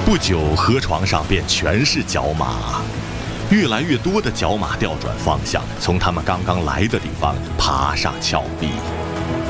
不久，河床上便全是角马，越来越多的角马调转方向，从他们刚刚来的地方爬上峭壁。